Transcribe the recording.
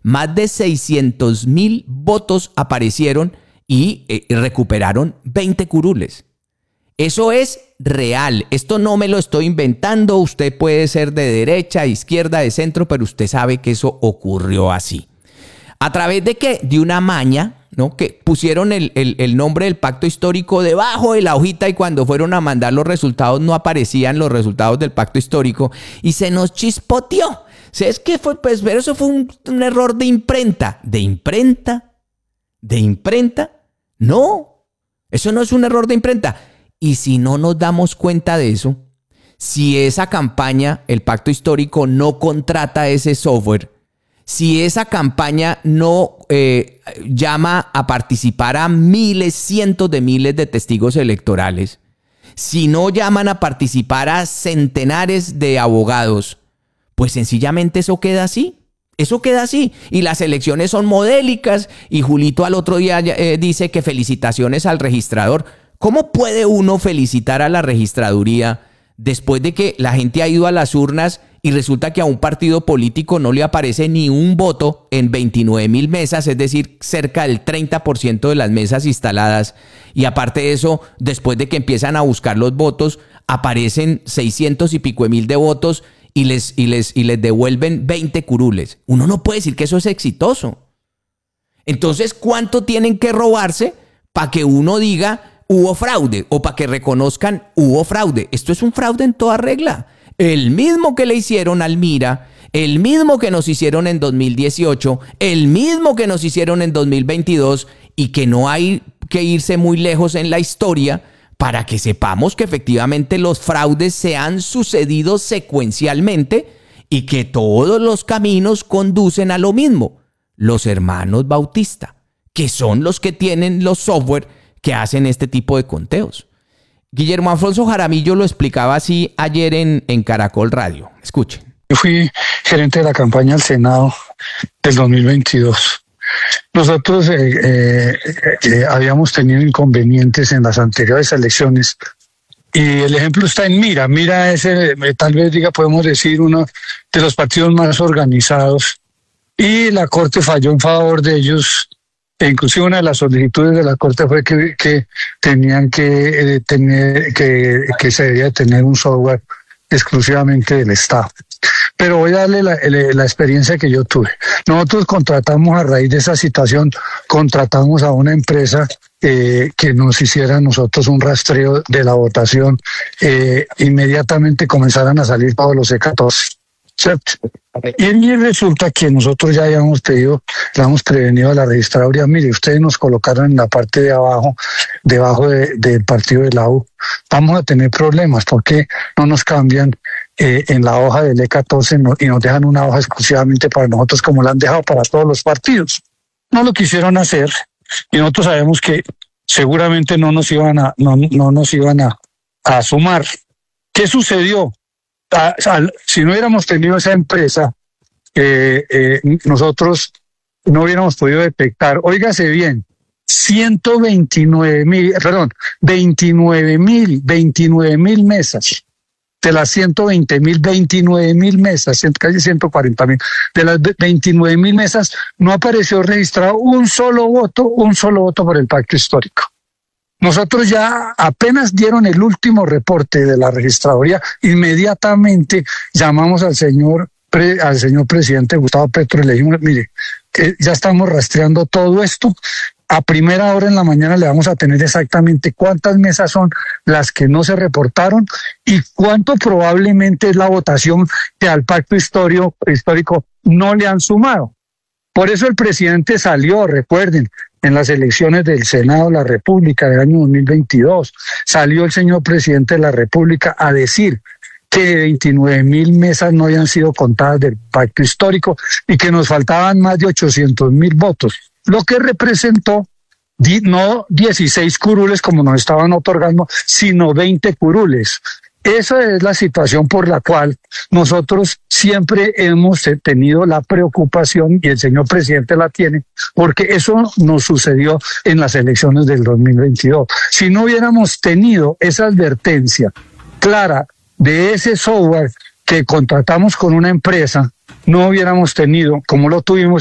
más de 600.000 votos aparecieron y recuperaron 20 curules. Eso es real. Esto no me lo estoy inventando. Usted puede ser de derecha, izquierda, de centro, pero usted sabe que eso ocurrió así. ¿A través de qué? De una maña, ¿no? Que pusieron el nombre del pacto histórico debajo de la hojita y cuando fueron a mandar los resultados no aparecían los resultados del pacto histórico y se nos chispoteó. ¿Sabes qué fue? Pues pero eso fue un error de imprenta. ¿De imprenta? ¿De imprenta? No, eso no es un error de imprenta. Y si no nos damos cuenta de eso, si esa campaña, el pacto histórico, no contrata ese software, si esa campaña no llama a participar a miles, cientos de miles de testigos electorales, si no llaman a participar a centenares de abogados, pues sencillamente eso queda así. Eso queda así. Y las elecciones son modélicas y Julito al otro día dice que felicitaciones al registrador. ¿Cómo puede uno felicitar a la registraduría después de que la gente ha ido a las urnas y resulta que a un partido político no le aparece ni un voto en 29.000 mesas, es decir, cerca del 30% de las mesas instaladas? Y aparte de eso, después de que empiezan a buscar los votos, aparecen 600 y pico de mil de votos y les devuelven 20 curules. Uno no puede decir que eso es exitoso. Entonces, ¿cuánto tienen que robarse para que uno diga hubo fraude o para que reconozcan hubo fraude? Esto es un fraude en toda regla. El mismo que le hicieron al Mira, el mismo que nos hicieron en 2018, el mismo que nos hicieron en 2022 y que no hay que irse muy lejos en la historia para que sepamos que efectivamente los fraudes se han sucedido secuencialmente y que todos los caminos conducen a lo mismo. Los hermanos Bautista, que son los que tienen los software que hacen este tipo de conteos. Guillermo Alfonso Jaramillo lo explicaba así ayer en Caracol Radio. Escuchen. Yo fui gerente de la campaña al Senado del 2022. Nosotros habíamos tenido inconvenientes en las anteriores elecciones y el ejemplo está en Mira. Mira es, tal vez podemos decir, uno de los partidos más organizados y la Corte falló en favor de ellos. E inclusive una de las solicitudes de la Corte fue que tenían que se debía tener un software exclusivamente del Estado. Pero voy a darle la experiencia que yo tuve. Nosotros contratamos, a raíz de esa situación, contratamos a una empresa que nos hiciera a nosotros un rastreo de la votación. Inmediatamente comenzaran a salir todos los C14. ¿Cierto? Y resulta que nosotros ya habíamos prevenido a la registraduría. Mire, ustedes nos colocaron en la parte de abajo, debajo del partido de la U. Vamos a tener problemas porque no nos cambian en la hoja del E14 y nos dejan una hoja exclusivamente para nosotros, como la han dejado para todos los partidos. No lo quisieron hacer y nosotros sabemos que seguramente no nos iban a sumar. ¿Qué sucedió? Si no hubiéramos tenido esa empresa, nosotros no hubiéramos podido detectar, óigase bien, 29 mil mesas. De las 120.000, 29.000 mesas, casi 140.000. De las 29.000 mesas no apareció registrado un solo voto por el pacto histórico. Nosotros ya apenas dieron el último reporte de la registraduría, inmediatamente llamamos al señor presidente Gustavo Petro y le dijimos, mire, ya estamos rastreando todo esto. A primera hora en la mañana le vamos a tener exactamente cuántas mesas son las que no se reportaron y cuánto probablemente es la votación que al pacto histórico no le han sumado. Por eso el presidente salió, recuerden, en las elecciones del Senado de la República del año 2022, salió el señor presidente de la República a decir que 29.000 mesas no habían sido contadas del pacto histórico y que nos faltaban más de 800.000 votos, lo que representó no 16 curules como nos estaban otorgando, sino 20 curules. Esa es la situación por la cual nosotros siempre hemos tenido la preocupación, y el señor presidente la tiene, porque eso nos sucedió en las elecciones del 2022. Si no hubiéramos tenido esa advertencia clara de ese software que contratamos con una empresa, no hubiéramos tenido, como lo tuvimos